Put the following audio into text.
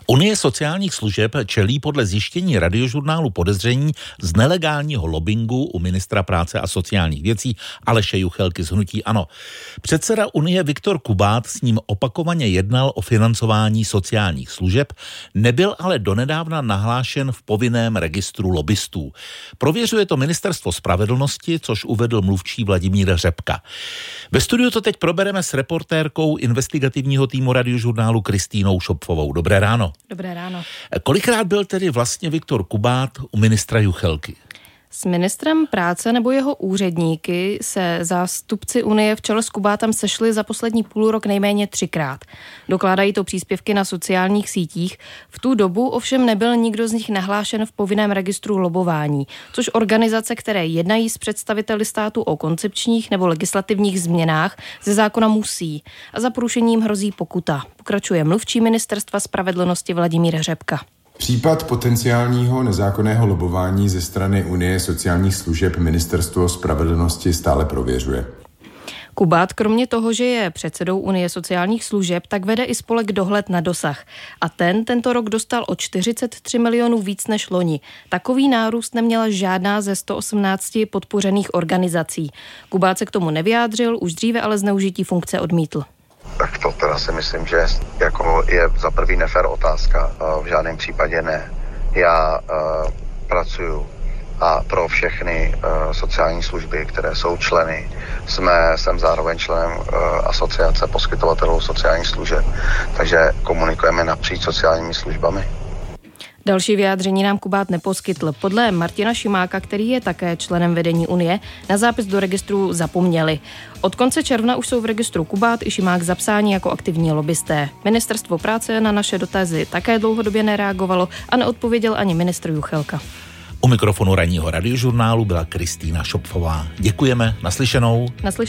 Unie sociálních služeb čelí podle zjištění Radiožurnálu podezření z nelegálního lobbingu u ministra práce a sociálních věcí Aleše Juchelky z hnutí ANO. Předseda Unie Viktor Kubát s ním opakovaně jednal o financování sociálních služeb, nebyl ale donedávna nahlášen v povinném registru lobbystů. Prověřuje to Ministerstvo spravedlnosti, což uvedl mluvčí Vladimír Řepka. Ve studiu to teď probereme s reportérkou investigativního týmu Radiožurnálu Kristýnou Šopfovou. Dobré ráno. Dobré ráno. Kolikrát byl tedy vlastně Viktor Kubát u ministra Juchelky? S ministrem práce nebo jeho úředníky se zástupci Unie v čele s Kubátem sešli za poslední půlrok nejméně 3krát. Dokládají to příspěvky na sociálních sítích. V tu dobu ovšem nebyl nikdo z nich nahlášen v povinném registru lobování, což organizace, které jednají s představiteli státu o koncepčních nebo legislativních změnách, ze zákona musí. A za porušením hrozí pokuta. Pokračuje mluvčí Ministerstva spravedlnosti Vladimír Řepka. Případ potenciálního nezákonného lobování ze strany Unie sociálních služeb Ministerstvo spravedlnosti stále prověřuje. Kubát kromě toho, že je předsedou Unie sociálních služeb, tak vede i spolek Dohled na dosah. A tento rok dostal o 43 milionů víc než loni. Takový nárůst neměla žádná ze 118 podpořených organizací. Kubát se k tomu nevyjádřil, už dříve ale zneužití funkce odmítl. Tak to teda si myslím, že jako je za prvý nefér otázka. V žádném případě ne. Já pracuji a pro všechny sociální služby, které jsou členy. Jsem zároveň členem asociace poskytovatelů sociálních služeb, takže komunikujeme napříč sociálními službami. Další vyjádření nám Kubát neposkytl. Podle Martina Šimáka, který je také členem vedení Unie, na zápis do registru zapomněli. Od konce června už jsou v registru Kubát i Šimák zapsáni jako aktivní lobbysté. Ministerstvo práce na naše dotazy také dlouhodobě nereagovalo a neodpověděl ani ministr Juchelka. U mikrofonu ranního Radiožurnálu byla Kristýna Šopfová. Děkujeme, naslyšenou.